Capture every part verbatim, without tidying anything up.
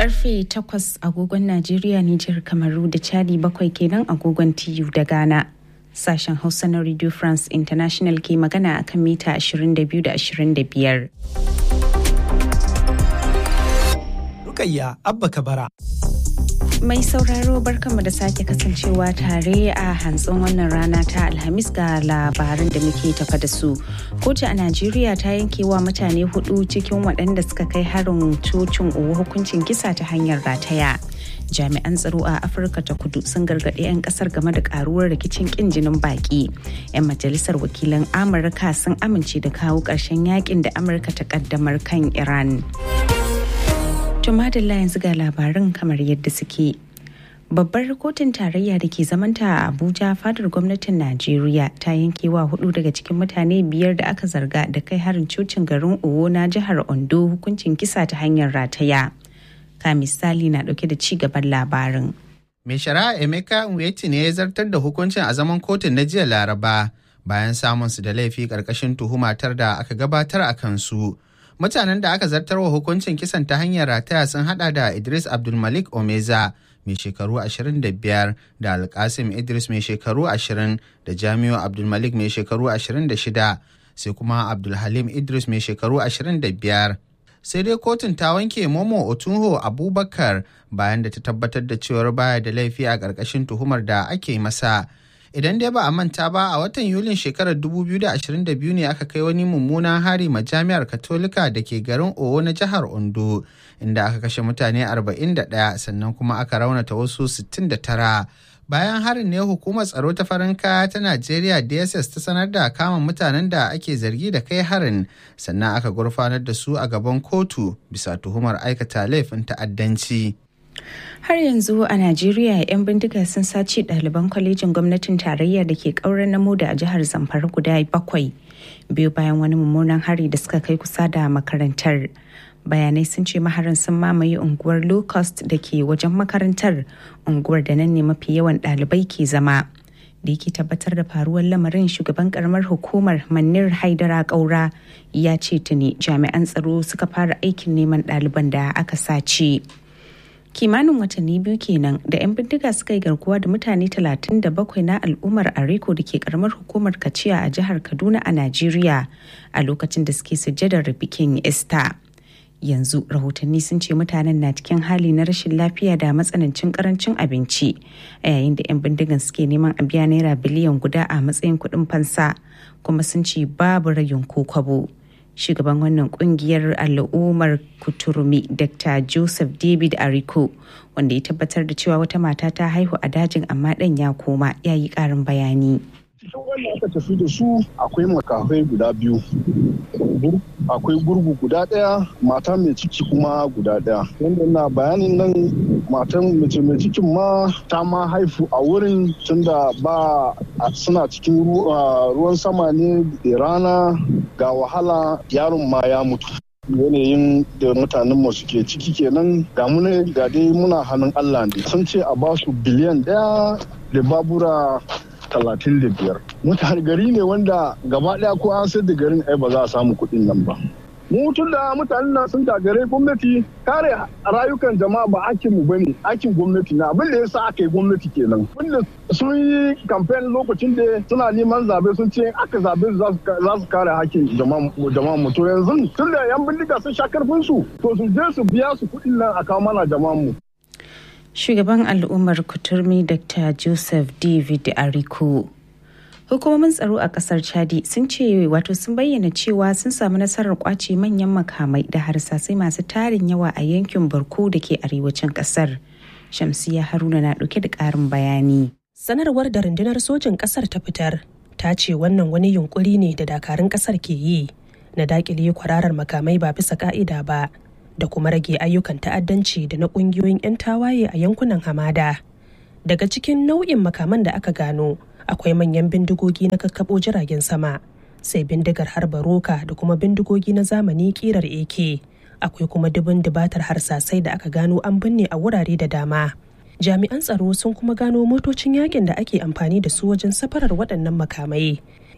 Karfe takwas agogon Najeriya, Nijar, Kamaru da Chadi, bakwai kenan agogon T U da Ghana. Sashen Hausa na Radio France International ke magana akan mita ashirin da biyu da ashirin da biyar. Rukayya Abba Kabara. Mai sauraro barkanmu da sake kasancewa tare a hantsin wannan rana ta Alhamis ga labaran da muke tafa da su. Kotu a Najeriya ta yankewa mutane hudu cikin waɗanda suka kai harin cocin Owo hukuncin kisa ta hanyar rataya. Jami'an tsaro a Afirka ta Kudu sun gargaɗi 'yan ƙasar game da ƙaruwar rikicin ƙin jinin baƙi. 'Yan majalisar wakilan Amurka sun amince da kawo ƙarshen yakin da Amurka ta ƙaddamar kan Iran. Tumadilla yanzu ga labarin kamar yadda suke. Babbar kotun tarayya da ke zamanta a Abuja fadar gwamnatin Najeriya ta yankewa hudu daga cikin mutane biyar da aka zarga da kai harin cocin garin Owo na jihar Ondo hukuncin kisa ta hanyar rataya. Ka misali na dauke da ci gaban labarin. Mai shari'a Emeka Nweti ne ya zartar da hukuncin a zaman kotun na jiya Laraba bayan samun su da laifi karkashin tuhumatar da aka gabatar a kansu. Mutanen da aka zartarwa hukuncin kisan ta hanyar rataya sun hada da Idris Abdulmalik Omeza mai shekaru ashirin da biyar da Alkasim Idris mai shekaru ashirin da Jamiu Abdulmalik mai shekaru ashirin da shida sai kuma Abdulhalim Idris mai shekaru ashirin da biyar. Sai dai kotun ta wanke Momo Otunho Abubakar bayan da ta tabbatar da cewar baya da laifi a ƙarƙashin tuhumar da ake masa. Idan dai ba a manta ba a watan Yulin shekarar dubu biyu da ashirin da biyu ne aka kai wani mummunan hari ma jami'ar Katolika da ke garin Owo na jihar Ondo inda aka kashe mutane arba'in da ɗaya sannan kuma aka raunata wasu sittin da tara. Bayan harin ne hukumar tsaro ta farin kaya ta Najeriya D S S ta sanar da kama mutanen da ake zargi da kai harin sannan aka gurfanar da su a gaban kotu bisa tuhumar aikata laifin ta'addanci. Har yanzu a Najeriya 'yan bindiga sun sace ɗaliban kwalejin gwamnatin tarayya da ke ƙauren namo da a jihar Zamfara guda bakwai biyu bayan wani mummunan hari da suka kai kusa da makarantar. Bayanai sun ce maharan sun mamaye unguwar Low Cost da ke wajen makarantar, unguwar da nan ne mafi yawan ɗalibai ke zama. Da yake tabbatar da faruwar lamarin, shugaban karamar hukumar Manir Haidara Kaura ya ce tuni jami'an tsaro suka fara aikin neman ɗaliban da aka sace. Kimanin watanni biyu kenan da 'yan bindiga suka yi garkuwa da mutane talatin da bakwai na al'ummar Areko da ke karamar hukumar Kaciya a jihar Kaduna a Najeriya a lokacin da suke sujjadar bikin Easter. Yanzu rahotanni sun ce mutanen na cikin hali na rashin lafiya da matsanancin karancin abinci a yayin da 'yan bindigan suke neman a biya naira biliyan guda a matsayin kuɗin fansa, kuma sun ce babu rayin ko kwabo. Shugaban wannan kungiyar al'ummar Kuturmi Doctor Joseph David Ariko, wanda ya tabbatar da cewa wata mata ta haihu a dajin amma ɗan ya koma, ya yi ƙarin bayani. Cikin wanda aka tafi da su akwai makafai guda biyu, akwai gurgu guda ɗaya, mata mai ciki kuma guda ɗaya. Wanda na bayanin nan matan mace mai cikin ma ta ma haifu a wurin tunda ba suna cikin ruwan sama ne da rana ga wahala, yaron ma ya mutu. Yanayin da mutanen mu suke ciki kenan, ga mu ne ga dai muna hannun Allah ne. Sun ce a ba su biliyan ɗaya da babura talatin da biyar. Mutane gari ne wanda gaba ɗaya ko an sayar da garin ai ba za a samu kuɗin nan ba. Mu tun da mutanen nan sun gagare gwamnati, kare rayukan jama'a ba aikin mu bane, aikin gwamnati na. Abin da yasa aka yi gwamnati kenan. Wanda sun yi campaign lokacin da suna neman zabe sun ce aka zabe su za su kare hakkin jama'a mu. To yanzu tun da yan bindiga sun sha karfin su, to su je su biya su kuɗin nan a kawo mana jama'a mu. Shugaban al'ummar Kuturmi Doctor Joseph David Ariko. Hukumomin tsaro a kasar Chadi sun ce wato sun bayyana cewa sun samu nasarar kwace manyan makamai da harsasai masu tarin yawa a yankin Barko da ke arewacin kasar. Shamsiya Haruna na dauke da karin bayani. Sanarwar da rundunar sojin kasar ta fitar ta ce wannan wani yunkuri ne da dakarun kasar ke yi na dakile kwararar makamai ba bisa ka'ida ba da kuma rage ayyukan ta'addanci da na kungiyoyin 'yan tawaye a yankunan hamada. Daga cikin nau'in makaman da aka gano akwai manyan bindigogi na kakkabo jiragen sama, sai bindigar harba roka da kuma bindigogi na zamani kirar A K. Akwai kuma dubin dubatar harsasai da aka gano an binne a wurare da dama. Jami'an tsaro sun kuma gano motocin yakin da ake amfani da su wajen safarar waɗannan makamai,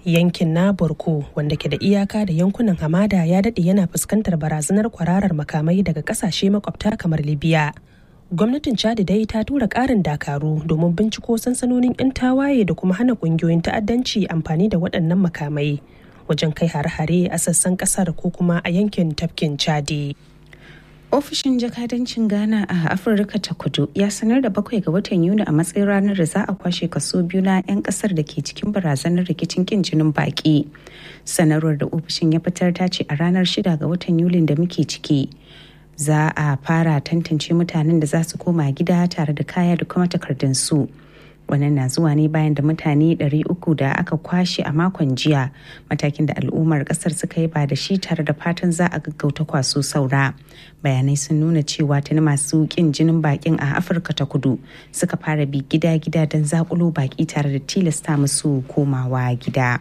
yankin na Borko wanda ke da iyaka da yankunan hamada ya daɗe yana fuskantar barazanar kwararar makamai daga ƙasashe makwabta kamar Libya. Gwamnatin Chad dai ta tura ƙarin dakaru domin binciko sansanonin 'yan tawaye da kuma hana ƙungiyoyin ta'addanci amfani da waɗannan makamai wajen kai hare-hare a sassan ƙasar ko kuma a yankin tafkin Chadi. Ofishin jakadancin Ghana a Afirka ta Kudu ya sanar da bakwai ga watan Yuni a matsayin ranar da za a kwashe kaso biyu na 'yan kasar da ke cikin barazanar rikicin kin jinin baki. Sanarwar da ofishin ya fitar ta ce a ranar shida ga watan Yulin da muke ciki za a fara tantance mutanen da za su koma gida tare da kaya da kuma takardun su. Wannan na zuwa ne bayan da mutane ɗari uku da aka kwashe a makon jiya, matakin da al'ummar kasar suka yi ba da shi tare da fatan za a gaggauta kwaso saura. Bayanai sun nuna cewa tuni masu kin jinin bakin a Afirka ta Kudu suka fara bi gida-gida don zakulo baki tare da tilasta musu komawa gida.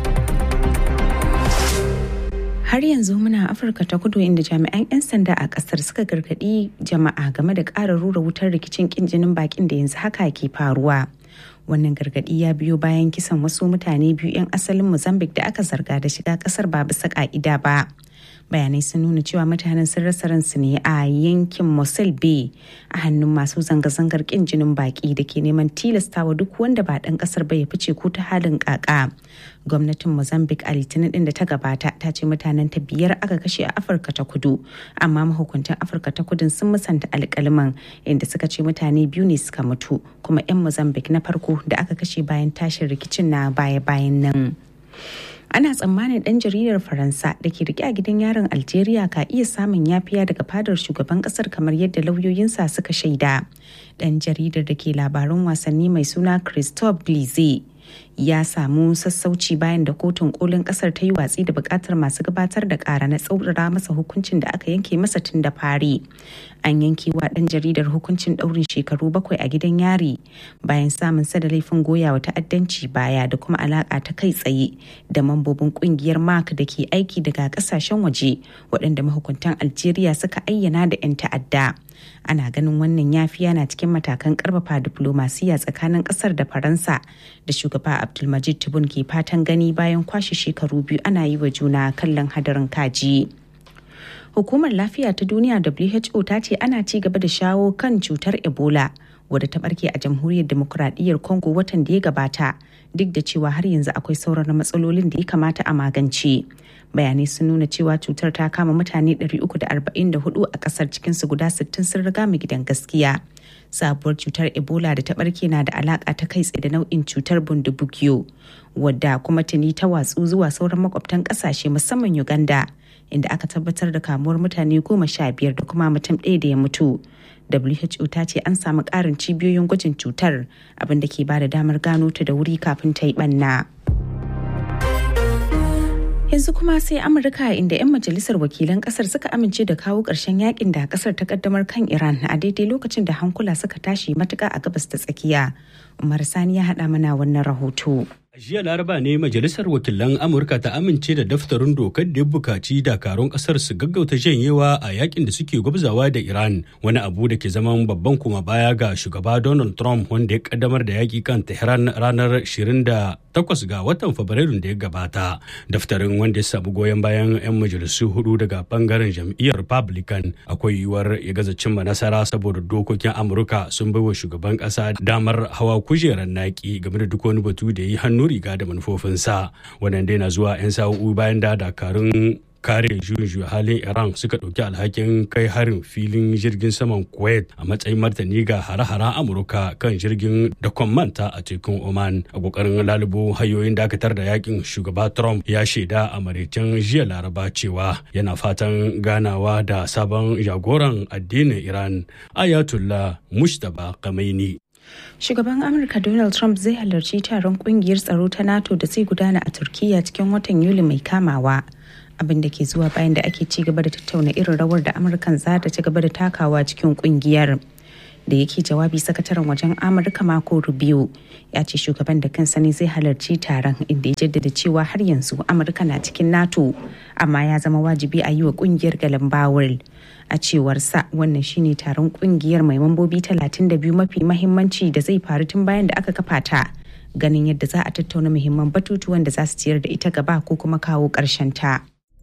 Har yanzu muna Afirka ta Kudu inda jami'an 'yan sanda a kasar suka gargadi jama'a game da ƙara rura wutar rikicin kin jinin bakin da yanzu haka ke faruwa. Wannan gargadi ya biyo bayan kisan wasu mutane biyu 'yan asalin Mozambique da aka zarga da shiga kasar ba bisa ka'ida ba. Bayanai sun nuna cewa mutanen sun rasa ransu ne a yankin Mosul Bay a hannun masu zanga-zangar kin jinin baki da ke neman tilastawa duk wanda ba ɗan ƙasar ba ya fice ko ta halin ƙaƙa. Gwamnatin Mozambique a Litinin ɗin da ta gabata ta ce mutanen ta biyar aka kashe a Afirka ta Kudu, amma mahukuntan Afirka ta Kudu sun musanta alƙalman inda suka ce mutane biyu ne suka mutu, kuma 'yan Mozambique na farko da aka kashe bayan tashin rikicin na baya-bayan nan. Ana tsammanin ɗan jaridar Faransa da ke rike a gidan yaron Algeria ka iya samun yafiya daga fadar shugaban ƙasar kamar yadda lauyoyinsa suka shaida. Ɗan jaridar da ke labarun wasanni mai suna Christophe Glize ya samu sassauci bayan da kotun kolin kasar ta yi watsi da bukatar masu gabatar da kara na tsaurara masa hukuncin da aka yanke masa tun da fari. An yanke wa ɗan jaridar hukuncin ɗaurin shekaru bakwai a gidan yari bayan samun sa da laifin goya wa ta'addanci baya da kuma alaka ta kai tsaye da mambobin kungiyar mark da ke aiki daga kasashen waje waɗanda mahukuntan Algeria suka ayyana da 'yan ta'adda. Ana ganin wannan yafiya na cikin matakan karfafa diplomasiya tsakanin kasar da Faransa da shugaba Abdulmajid Tebboune ke fatan gani bayan kwashe shekaru biyu ana yi wa juna kallon hadarin kaji. Hukumar Lafiya ta Duniya W H O ta ce ana ci gaba da shawo kan cutar Ebola wadda ta barke a Jamhuriyar Demokuraɗiyyar Congo watan da ya gabata, duk da cewa har yanzu akwai sauran matsalolin da ya kamata a magance. Bayanai sun nuna cewa cutar ta kama mutane ɗari uku da arba'in da hudu a kasar, cikinsu guda sittin sun riga mu gidan gaskiya. Sabuwar cutar Ebola da ta barke na da alaka ta kai tsaye da nau'in cutar bundibugyo, wadda kuma tuni ta watsu zuwa sauran makwabtan kasashe musamman Uganda, inda aka tabbatar da kamuwar mutane goma sha biyar da kuma mutum ɗaya da ya mutu. W H O ta ce an samu ƙarin cibiyoyin gwajin cutar, abin da ke ba da damar gano ta da wuri kafin ta yi ɓanna. Yanzu kuma sai Amurka, inda 'yan majalisar wakilan kasar suka amince da kawo ƙarshen yakin da kasar ta kaddamar kan Iran a daidai lokacin da hankula suka tashi matuƙa a gabas ta tsakiya. Umar Sani ya haɗa mana wannan rahoto. A jiya Laraba ne Majalisar Wakilan Amurka ta amince da daftarin dokar da ya bukaci dakarun kasar su gaggauta janyewa a yakin da suke gwabzawa da Iran, wani abu da ke zaman babban kuma baya ga shugaba Donald Trump wanda ya kaddamar da yaki kan Tehran ranar ashirin da takwas ga watan Fabrairun da ya gabata. Daftarin, wanda ya samu goyon bayan 'yan majalisu hudu daga bangaren jam'iyyar Republican, akwai yiwuwar ya gaza cimma nasara saboda dokokin Amurka sun baiwa shugaban kasa damar hawa kujerar naki game da duk wani batu da ya yi hannu riga da manufofinsa. Wannan dai na zuwa 'yan sa'o'i bayan da dakarun kare juyin halin Iran suka ɗauki alhakin kai harin filin jirgin saman Kuwait a matsayin martani ga hare-haren Amurka kan jirgin da manta a tekun Oman. A kokarin lalubo hanyoyin dakatar da yakin, shugaba Trump ya shaida a maraicen jiya Laraba cewa yana fatan ganawa da sabon jagoran addinin Iran, Ayatollah Mujtaba Khamenei. Shugaban Amurka Donald Trump zai halarci taron kungiyar tsaro ta NATO da zai gudana a Turkiyya cikin watan Yuli mai kamawa, abin da ke zuwa bayan da ake ci gaba da tattauna irin rawar da Amurkan za ta ci gaba da takawa cikin kungiyar. Da yake jawabi, sakataren wajen Amurka Marco Rubio ya ce shugaban da kansa ne zai halarci taron, inda ya jaddada cewa har yanzu Amurka na cikin NATO, amma ya zama wajibi a yi wa kungiyar galan bawul. A cewar sa, wannan shine taron kungiyar mai mambobi talatin da biyu mafi mahimmanci da zai faru tun bayan da aka kafa ta ganin yadda za a tattauna muhimman batutuwan da za su ciyar da ita gaba ko kuma kawo ƙarshen ta.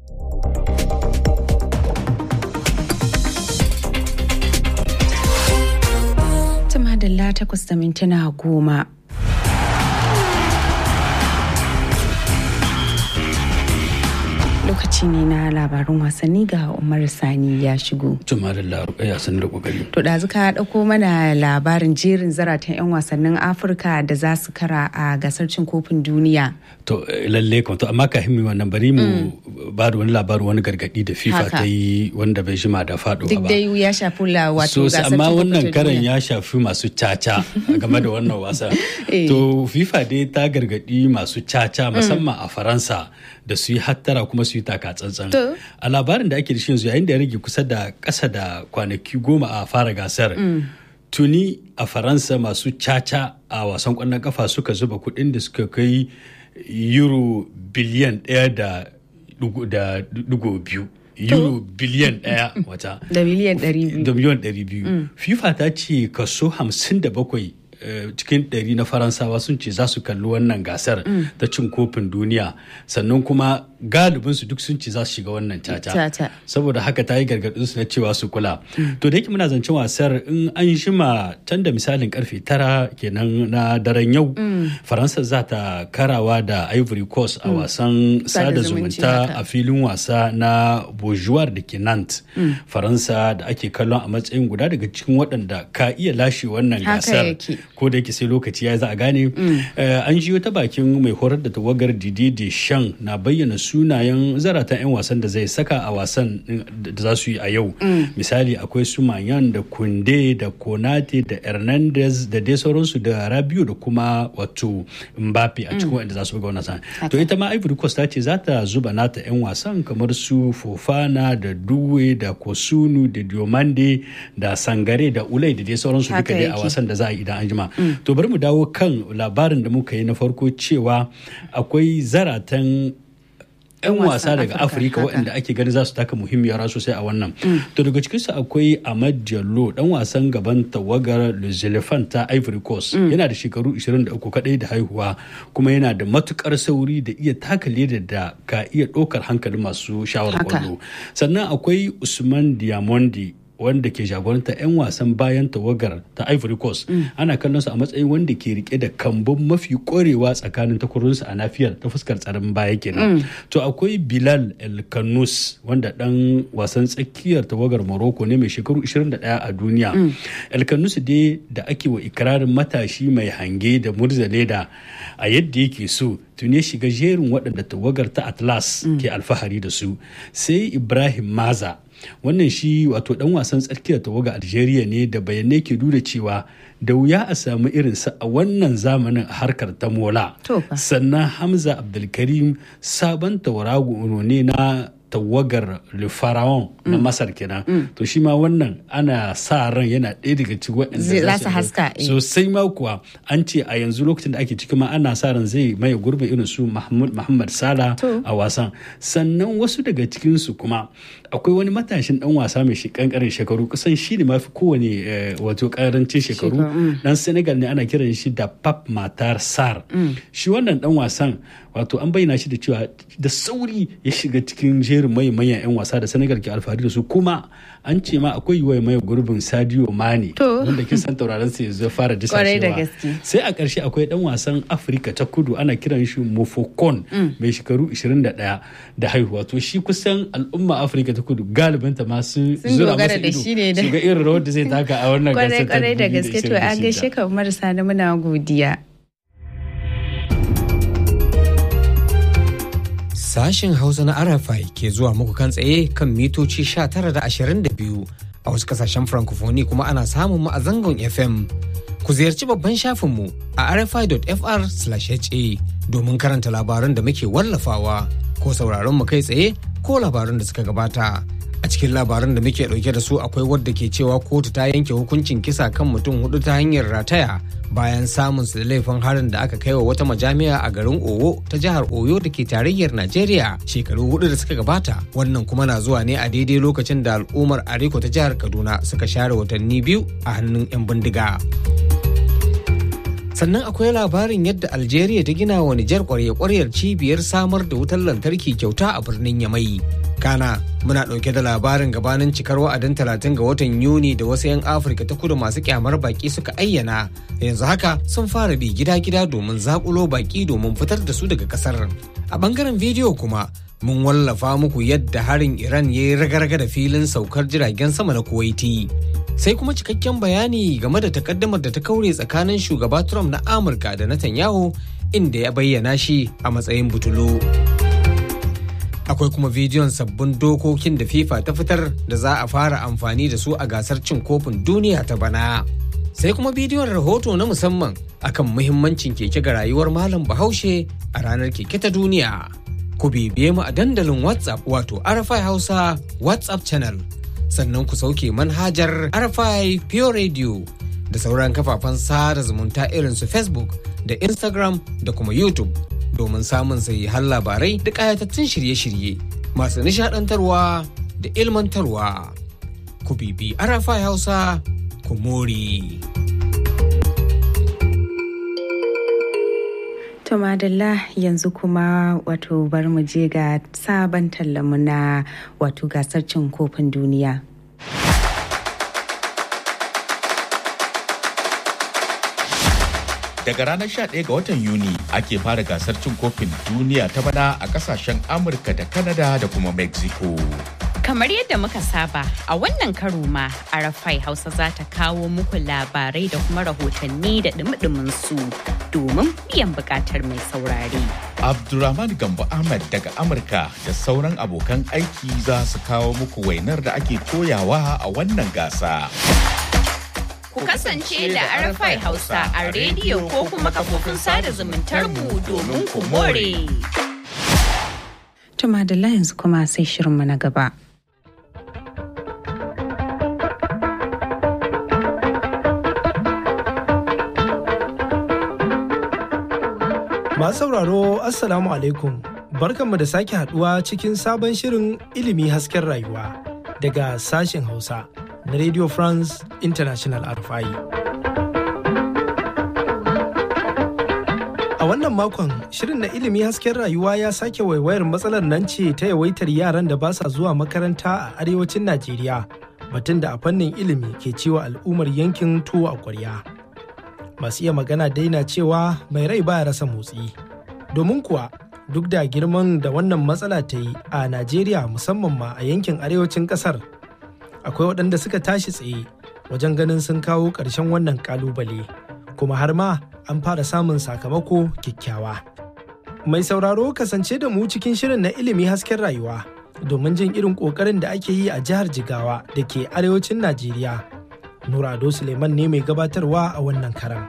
Tumadalla takwas da mintuna goma. Lokaci ne na labarin wasanni ga Umar Sani ya shigo. Tumadalla ya san da kokari. To da ka dauko mana labarin jerin zaratan 'yan wasannin Afirka da za su kara a gasar cin kofin duniya. To lalle kuma to amma kafin mu wannan bari mu ba da wani labarin wani gargadi da FIFA ta yi wanda bai jima da faɗo ba. Duk dai ya shafi la wato gasar cin kofin duniya. Amma wannan karan ya shafi masu caca game da wannan wasa. To FIFA dai ta gargadi masu caca musamman a Faransa da su yi hattara kuma su yi taka tsantsan. A labarin da ake da shi yanzu yayin da ya rage kusa da ƙasa da kwanaki goma a fara gasar. Tuni a Faransa masu caca a wasan ƙwallon kafa suka zuba kuɗin da suka kai euro biliyan ɗaya da dugo biyu. Euro biliyan ɗaya wata. Da miliyan ɗari biyu. Da miliyan ɗari biyu. FIFA ta ce kaso hamsin da bakwai cikin ɗari na Faransawa sun ce za su kalli wannan gasar ta cin kofin duniya, sannan kuma galibinsu duk sun ce za su shiga wannan caca. Saboda haka ta yi gargaɗin su na cewa su kula. To da yake muna zancen wasar in an shima can da misalin karfe tara kenan na daren yau, Faransa za ta karawa da Ivory Coast a wasan sada zumunta a filin wasa na Beaujoire da ke Nantes. Faransa da ake kallon a matsayin guda daga cikin waɗanda ka iya lashe wannan gasar. Ko da yake sai lokaci ya za a gane. An jiyo ta bakin mai horar da tawagar Didier Deschamps na bayyana sunayen zaratan 'yan wasan da zai saka a wasan da za su yi a yau. Misali akwai su Maignan da Koundé da Konate da Hernandez da dai sauransu da Rabiot da kuma wato Mbappe a cikin wanda za su buga wannan wasan. To ita ma Ivory Coast ta ce za ta zuba nata 'yan wasan kamar su Fofana da Doué da Kosunu da Diomande da Sangare da Ulai da dai sauransu duka dai a wasan da za a yi idan an jima. To bari mu dawo kan labarin da muka yi na farko cewa akwai zaratan 'yan wasa daga Afirka waɗanda ake gani za su taka muhimmiyar rawa sosai a wannan. To daga cikinsu akwai Amad Diallo, dan wasan gaban tawagar Les Elephants ta Ivory Coast. Yana da shekaru ishirin da uku kadai da haihuwa, kuma yana da matukar sauri da iya taka leda da ka iya ɗaukar hankalin masu shawar kwallo. Sannan akwai Usman Diamondi wanda ke jagoranta 'yan wasan bayan tawagar ta Ivory Coast. Ana kallon su a matsayin wanda ke rike da kambun mafi korewa tsakanin takwarorinsu a nafiyar ta fuskar tsaron baya kenan. To akwai Bilal El Kannous wanda dan wasan tsakiyar tawagar Morocco ne mai shekaru ishirin da ɗaya a duniya. El Kannous dai da ake wa ikirarin matashi mai hange da murzaleda a yadda yake so, tuni shiga jerin waɗanda tawagar ta Atlas ke alfahari da su. Sai Ibrahim Maza, wannan shi wato dan wasan tsakiyar tawaga Algeria ne da bayanai ke nuna cewa da wuya a samu irinsa a wannan zamanin a harkar ta mola. Sannan Hamza Abdulkarim sabon taurago ne na tawagar Le Pharaon na Masar kenan. To shi ma wannan ana sa ran yana ɗaya daga cikin waɗanda za su haska sosai ma kuwa. An ce a yanzu lokacin da ake ciki ma ana sa ran zai maye gurbin irin su Muhammad Salah a wasan. Sannan wasu daga cikin su kuma akwai wani matashin dan wasa mai kankarin shekaru, kusan shi ne mafi kowane wato karancin shekaru. Dan Senegal ne, ana kiran shi da Pape Matar Sarr. Shi wannan dan wasan wato an bayyana shi da cewa da sauri ya shiga cikin jerin mai manyan 'yan wasa da Senegal ke alfahari da su, kuma an ce ma akwai yiwuwa mai gurbin Sadio Mane wanda kin san tauraron sa yanzu fara disashewa. Sai a ƙarshe akwai dan wasan Afirka ta Kudu ana kiran shi Mofokon mai shekaru ishirin da ɗaya da haihuwa. To shi kusan al'umma Afirka ta Kudu galibin ta masu zura masa ido su ga irin rawar da zai taka a wannan gasar ta kwarai da gaske. To an gaishe ka Umar Sani, muna godiya. Sashen Hausa na R F I ke zuwa muku kan tsaye kan mitoci sha tara da ashirin da biyu. A wasu kasashen Francophonie kuma ana samun mu a zangon F M. Ku ziyarci babban shafinmu a r f i dot f r slash h a domin karanta labaran da muke wallafawa, ko sauraron mu kai tsaye ko labaran da suka gabata. A cikin labaran da muke dauke da su akwai wadda ke cewa kotu ta yanke hukuncin kisa kan mutum hudu ta hanyar rataya bayan samun su da laifin harin da aka kai wa wata majami'a a garin Owo ta jihar Oyo da ke tarayyar Najeriya shekaru hudu da suka gabata. Wannan kuma na zuwa ne a daidai lokacin da al'ummar Ariko ta jihar Kaduna suka share watanni biyu a hannun 'yan bindiga. Sannan akwai labarin yadda Algeria ta gina wa Nijar kwarya-kwaryar cibiyar samar da wutar lantarki kyauta a birnin Yamai. Kana muna ɗauke da labarin gabanin cikar wa'adin talatin ga watan Yuni da wasu 'yan Afirka ta kudu masu kyamar baki suka ayyana. Yanzu haka sun fara bi gida-gida domin zakulo baki domin fitar da su daga ƙasar. A ɓangaren bidiyo kuma mun wallafa muku yadda harin Iran ya yi raga-raga da filin saukar jiragen sama na Kuwaiti. Sai kuma cikakken bayani game da takaddamar da ta kaure tsakanin shugaba Trump na Amurka da Netanyahu inda ya bayyana shi a matsayin butulu. Akwai kuma bidiyon sabbin dokokin da FIFA ta fitar da za a fara amfani da su a gasar cin kofin duniya ta bana. Sai kuma bidiyon rahoto na musamman akan muhimmancin keke ga rayuwar Malam Bahaushe a ranar keke ta duniya. Ku bibiye mu a dandalin WhatsApp wato R F I Hausa WhatsApp channel. Sannan ku sauke manhajar R F I Pure Radio da sauran kafafen sada zumunta irin su Facebook da Instagram da kuma YouTube domin samun sahihan labarai da ƙayatattun shirye-shirye masu nishaɗantarwa da ilmantarwa. Ku bibi R F I Hausa ku more. To madalla yanzu kuma wato bar mu je ga sabon tallamu na wato gasar cin kofin duniya. Daga ranar sha ɗaya ga watan Yuni ake fara gasar cin kofin duniya ta bana a ƙasashen Amurka da Canada da kuma Mexico. Kamar yadda muka saba a wannan karo ma R F I Hausa za ta kawo muku labarai da kuma rahotanni da dumi su domin biyan bukatar mai saurare. Abdulrahman Gambo Ahmad daga Amurka da sauran abokan aiki za su kawo muku wainar da ake koyawa a wannan gasa. Ku kasance da R F I Hausa a rediyo ko kuma kafofin sada zumuntar mu domin ku more. To madalla yanzu kuma sai shirinmu na gaba. Masu sauraro Assalamu alaikum, barkanmu da sake haduwa cikin sabon shirin ilimi hasken rayuwa daga sashen Hausa na Radio France International R F I. A wannan makon shirin na ilimi hasken rayuwa ya sake waiwayar matsalar nan ce ta yawaitar yaran da ba sa zuwa makaranta a arewacin Najeriya, batun da a fannin ilimi ke ciwa al'ummar yankin tuwo a ƙwarya. Masu iya magana daina cewa mai rai baya rasa motsi. Domin kuwa duk da girman da wannan matsala ta yi a Najeriya musamman ma a yankin arewacin ƙasar, akwai waɗanda suka tashi tsaye wajen ganin sun kawo ƙarshen wannan ƙalubale, kuma har ma an fara samun sakamako kyakkyawa. Mai sauraro kasance da mu cikin shirin na ilimi hasken rayuwa domin jin irin ƙoƙarin da ake yi a jihar Jigawa da ke arewacin Najeriya. Nura Ado Suleiman ne mai gabatarwa a wannan karan.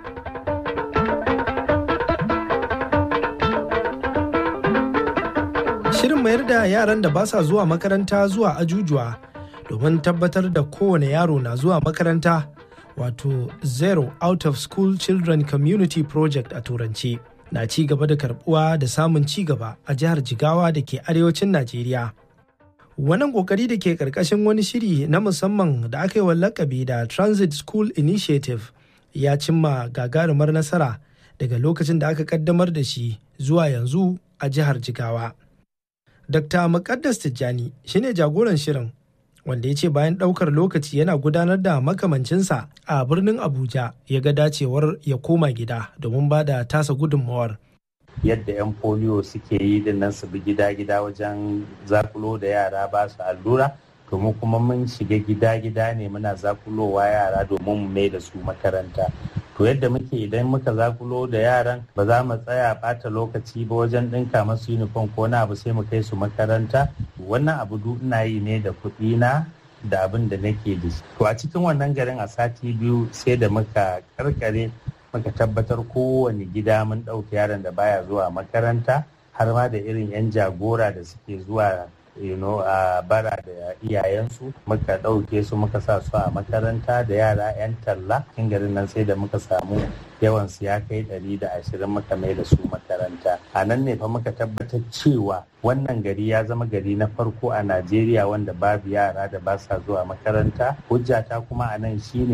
Shirin mayar da yaran da ba sa zuwa makaranta zuwa ajujuwa domin tabbatar da kowane yaro na zuwa makaranta, wato Zero Out of School Children Community Project a Turanci, na ci gaba da karbuwa da samun ci gaba a jihar Jigawa da ke arewacin Najeriya. Wannan kokari da ke karkashin wani shiri na musamman da aka yi wa lakabi da Transit School Initiative ya cimma gagarumar nasara daga lokacin da aka kaddamar da shi zuwa yanzu a jihar Jigawa. Dokta Muqaddas Tijjani shine jagoran shirin, wanda ya ce bayan ɗaukar lokaci yana gudanar da makamancinsa a birnin Abuja ya ga dacewar ya koma gida domin ba da tasa gudunmawar. Yadda 'yan polio suke yi din nan su bi gida-gida wajen zakulo da yara ba su allura, to mu kuma mun shiga gida-gida ne muna zakulowa yara domin mu mai da su makaranta. To yadda muke idan muka zakulo da yaran ba za mu tsaya ɓata lokaci ba wajen ɗinka masu uniform ko na abu sai mu kai su makaranta. Wannan abu duk ina yi ne da kuɗi na da abin da nake da shi. To a cikin wannan garin a sati biyu sai da muka karkare muka tabbatar kowane gida mun ɗauki yaron da baya zuwa makaranta, har ma da irin 'yan jagora da suke zuwa you know, a bara da iyayensu muka ɗauke su muka sa su a makaranta da yara 'yan talla. Cikin garin nan sai da muka samu yawan su ya kai ɗari da ashirin muka mai da su makaranta. A nan ne fa muka tabbatar cewa wannan gari ya zama gari na farko a Najeriya wanda babu yara da ba sa zuwa makaranta. Hujjata kuma a nan shine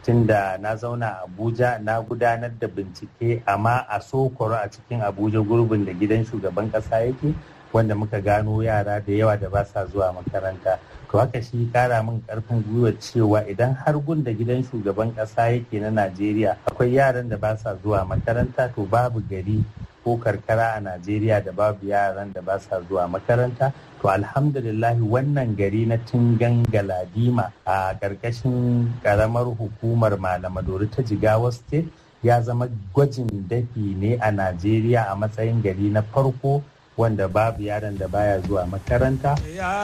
tunda na zauna a Abuja na gudanar da bincike amma a Sokoro a cikin Abuja gurbin da gidan shugaban ƙasa yake wanda muka gano yara da yawa da ba sa zuwa makaranta. To haka shi kara min karfin gwiwa cewa idan har gun da gidan shugaban ƙasa yake na Najeriya akwai yaran da ba sa zuwa makaranta, to babu gari ko karkara a Najeriya da babu yaran da ba sa zuwa makaranta. To alhamdulillah wannan gari na Tingan Galadima a ƙarƙashin ƙaramar hukumar Malamadori ta Jigawa State ya zama gwajin dafi ne a Najeriya a matsayin gari na farko wanda babu yaron da baya zuwa makaranta.